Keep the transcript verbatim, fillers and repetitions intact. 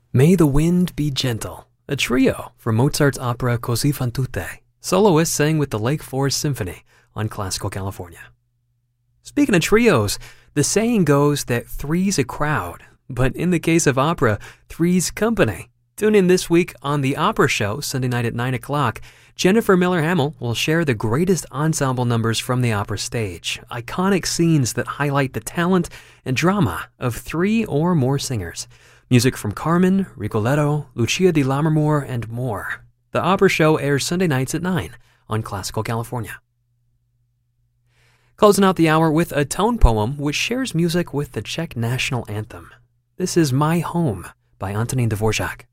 May the Wind Be Gentle, a trio from Mozart's opera Così fan tutte. Soloists sang with the Lake Forest Symphony on Classical California. Speaking of trios, the saying goes that three's a crowd, but in the case of opera, three's company. Tune in this week on The Opera Show, Sunday night at nine o'clock. Jennifer Miller-Hamill will share the greatest ensemble numbers from the opera stage, iconic scenes that highlight the talent and drama of three or more singers. Music from Carmen, Rigoletto, Lucia di Lammermoor, and more. The Opera Show airs Sunday nights at nine on Classical California. Closing out the hour with a tone poem which shares music with the Czech national anthem. This is My Home by Antonín Dvořák.